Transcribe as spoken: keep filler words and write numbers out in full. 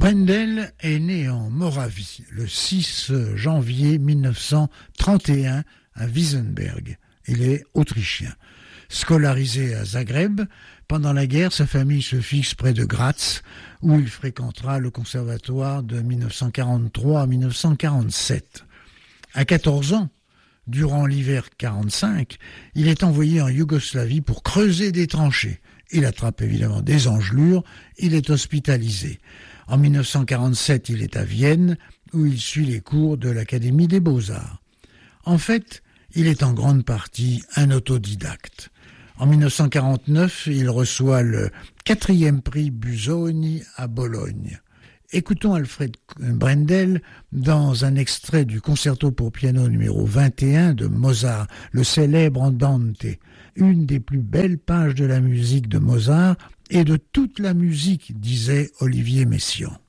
Brendel est né en Moravie le six janvier mille neuf cent trente et un à Wiesenberg. Il est autrichien. Scolarisé à Zagreb, pendant la guerre, sa famille se fixe près de Graz, où il fréquentera le conservatoire de mille neuf cent quarante-trois à mille neuf cent quarante-sept. À quatorze ans, durant l'hiver quarante-cinq, il est envoyé en Yougoslavie pour creuser des tranchées. Il attrape évidemment des engelures, il est hospitalisé. En mille neuf cent quarante-sept, il est à Vienne, où il suit les cours de l'Académie des Beaux-Arts. En fait, il est en grande partie un autodidacte. En mille neuf cent quarante-neuf, il reçoit le quatrième prix Busoni à Bologne. Écoutons Alfred Brendel dans un extrait du concerto pour piano numéro vingt et un de Mozart, le célèbre Andante, une des plus belles pages de la musique de Mozart et de toute la musique, disait Olivier Messiaen.